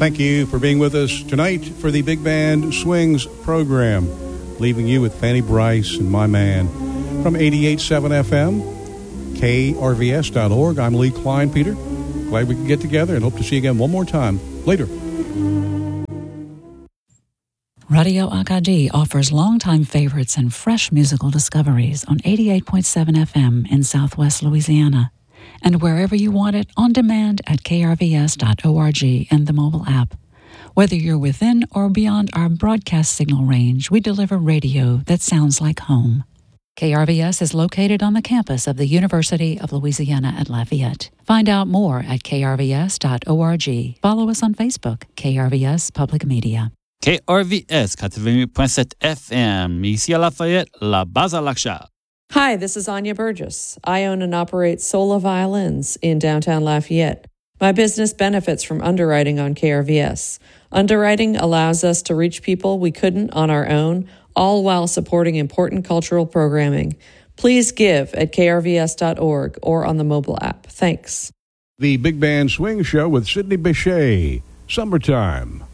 Thank you for being with us tonight for the Big Band Swings program. Leaving you with Fanny Brice and My Man from 88.7 FM, krvs.org. I'm Lee Klein, Peter. Glad we could get together and hope to see you again one more time later. Radio Acadie offers longtime favorites and fresh musical discoveries on 88.7 FM in Southwest Louisiana, and wherever you want it, on demand at krvs.org and the mobile app. Whether you're within or beyond our broadcast signal range, we deliver radio that sounds like home. KRVS is located on the campus of the University of Louisiana at Lafayette. Find out more at krvs.org. Follow us on Facebook, KRVS Public Media. KRVS 88.7 FM, ici à Lafayette, la base à l'achat. Hi, this is Anya Burgess. I own and operate Sola Violins in downtown Lafayette. My business benefits from underwriting on KRVS. Underwriting allows us to reach people we couldn't on our own, all while supporting important cultural programming. Please give at krvs.org or on the mobile app. Thanks. The Big Band Swing Show with Sidney Bechet. Summertime.